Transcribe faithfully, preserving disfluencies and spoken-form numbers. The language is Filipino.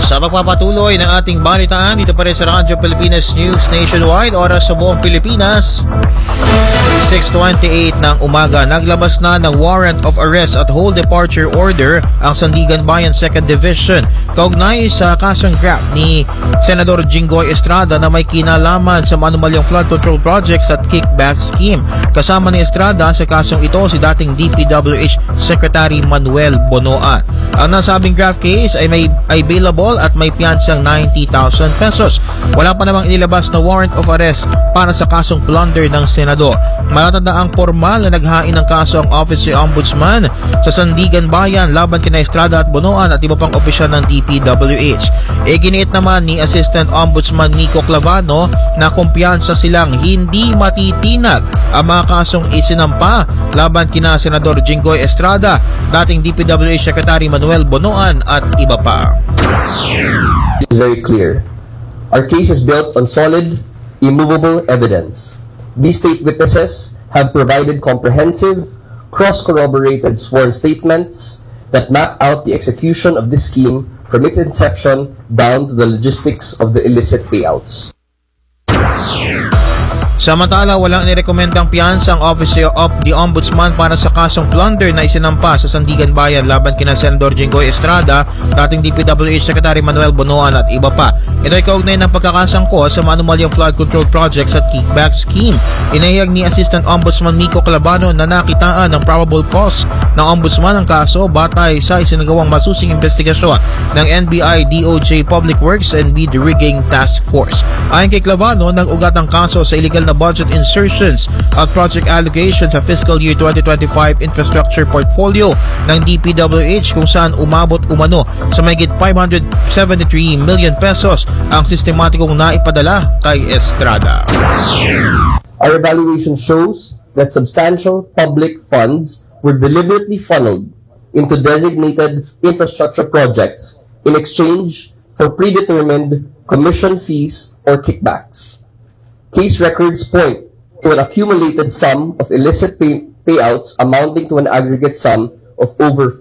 Sa pagpapatuloy ng ating balitaan, dito pa rin sa Radyo Pilipinas News Nationwide, oras sa buong Pilipinas, six twenty-eight ng umaga. Naglabas na ng warrant of arrest at whole departure order ang Sandigan Bayan second Division kaugnay sa kasong grab ni Senador Jinggoy Estrada na may kinalaman sa manumalyang flood control projects at kickback scheme. Kasama ni Estrada sa kasong ito si dating D P W H Secretary Manuel Bonoan. Ang nasabing graft case ay may ay bailable at may piyansang ninety thousand pesos. Wala pa namang inilabas na warrant of arrest para sa kasong plunder ng senador. Matatanda ang formal na naghain ng kaso ang Office of Ombudsman sa Sandigan Bayan laban kina Estrada at Bonoan at iba pang opisyal ng D P W H. E giniit naman ni Assistant Ombudsman Nico Clavano na kumpiyansa silang hindi matitinag ang mga kasong isinampa laban kina Senador Jinggoy Estrada, dating D P W H Secretary Manuel Bonoan at iba pa. It's very clear. Our case is built on solid, immovable evidence. These state witnesses have provided comprehensive, cross-corroborated sworn statements that map out the execution of this scheme from its inception down to the logistics of the illicit payouts. Samantala, walang nirekomendang piyansa ang Office of the Ombudsman para sa kasong plunder na isinampa sa Sandigan Bayan laban kina Senador Jinggoy Estrada, dating D P W H Secretary Manuel Bonoan at iba pa. Ito ay kaugnay ng pagkakasangko sa manumalyang flood control projects at kickback scheme. Inahayag ni Assistant Ombudsman Nico Clavano na nakitaan ng probable cause ng Ombudsman ang kaso batay sa isinagawang masusing investigasyon ng N B I, D O J, Public Works and Bid Rigging Task Force. Ayon kay Clavano, nag-ugat ang kaso sa illegal na budget insertions at project allocation sa fiscal year twenty twenty-five infrastructure portfolio ng D P W H kung saan umabot umano sa mahigit five hundred seventy-three million pesos ang sistematikong naipadala kay Estrada. Our evaluation shows that substantial public funds were deliberately funneled into designated infrastructure projects in exchange for predetermined commission fees or kickbacks. Case records point to an accumulated sum of illicit pay payouts amounting to an aggregate sum of over